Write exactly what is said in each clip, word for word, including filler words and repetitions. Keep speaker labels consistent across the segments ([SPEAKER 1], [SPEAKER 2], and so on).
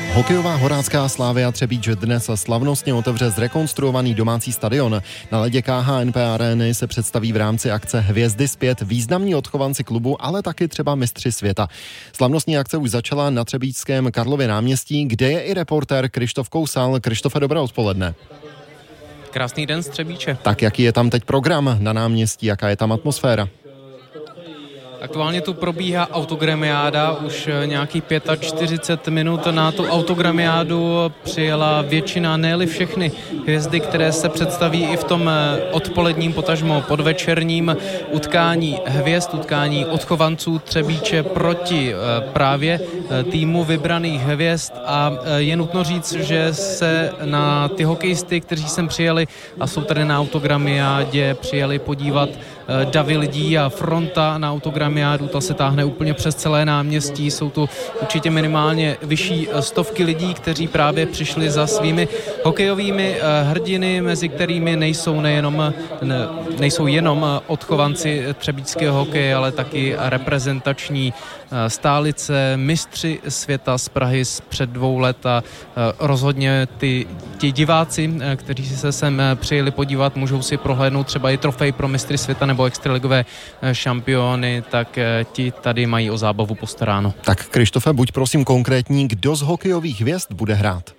[SPEAKER 1] Hokejová horácká Slavia Třebíč dnes slavnostně otevře zrekonstruovaný domácí stadion. Na ledě K H N P Areny se představí v rámci akce Hvězdy zpět významní odchovanci klubu, ale taky třeba mistři světa. Slavnostní akce už začala na třebíčském Karlově náměstí, kde je i reportér Krištof Kousal. Krištofe, dobré odpoledne.
[SPEAKER 2] Krásný den z Třebíče.
[SPEAKER 1] Tak jaký je tam teď program na náměstí, jaká je tam atmosféra?
[SPEAKER 2] Aktuálně tu probíhá autogramiáda, už nějakých čtyřicet pět minut na tu autogramiádu přijela většina, ne-li všechny hvězdy, které se představí i v tom odpoledním, potažmo podvečerním utkání hvězd, utkání odchovanců Třebíče proti právě týmu vybraných hvězd. A je nutno říct, že se na ty hokejisty, kteří sem přijeli a jsou tady na autogramiádě, přijeli podívat davy lidí a fronta na autogramiádu, ta se táhne úplně přes celé náměstí. Jsou tu určitě minimálně vyšší stovky lidí, kteří právě přišli za svými hokejovými hrdiny, mezi kterými nejsou nejenom, ne, nejsou jenom odchovanci třebíčského hokeje, ale taky reprezentační stálice, mistři světa z Prahy z před dvou let a rozhodně ty, ti diváci, kteří se sem přijeli podívat, můžou si prohlédnout třeba i trofej pro mistry světa nebo extraligové šampiony, tak ti tady mají o zábavu postaráno.
[SPEAKER 1] Tak Krištofe, buď prosím konkrétní, kdo z hokejových hvězd bude hrát?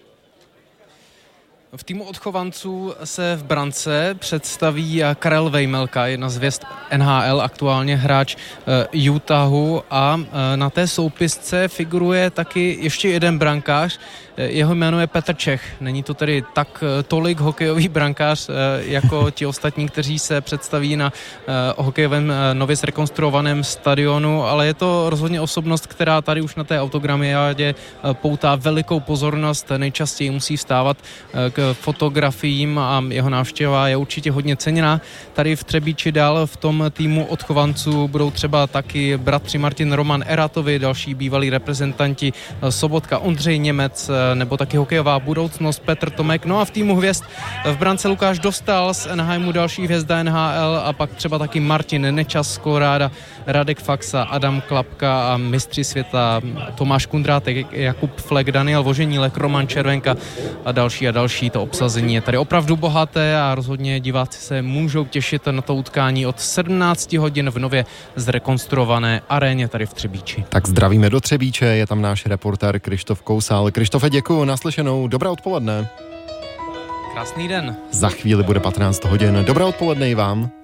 [SPEAKER 2] V týmu odchovanců se v brance představí Karel Vejmelka, jedna z hvězd N H L, aktuálně hráč Utahu, a na té soupisce figuruje taky ještě jeden brankář, jeho jméno je Petr Čech. Není to tedy tak tolik hokejový brankář jako ti ostatní, kteří se představí na hokejovém nově zrekonstruovaném stadionu, ale je to rozhodně osobnost, která tady už na té autogramiádě poutá velikou pozornost. Nejčastěji musí vstávat k fotografiím a jeho návštěva je určitě hodně ceněná. Tady v Třebíči dál v tom týmu odchovanců budou třeba taky bratři Martin Roman Eratovi, další bývalí reprezentanti Sobotka Ondřej Němec, nebo taky hokejová budoucnost Petr Tomek. No a v týmu hvězd v brance Lukáš Dostal z Anaheimu, další hvězda N H L, a pak třeba taky Martin Nečas z Koloráda, Radek Faxa, Adam Klapka a mistři světa Tomáš Kundrátek, Jakub Flek, Daniel Voženílek, Roman Červenka a další a další. To obsazení je tady opravdu bohaté a rozhodně diváci se můžou těšit na to utkání od sedmnáct hodin v nově zrekonstruované aréně tady v Třebíči.
[SPEAKER 1] Tak zdravíme do Třebíče, je tam náš reportér Krištof Kousal. Krištofe, děkuju, naslyšenou, dobré odpoledne.
[SPEAKER 2] Krásný den.
[SPEAKER 1] Za chvíli bude patnáct hodin, dobré odpoledne i vám.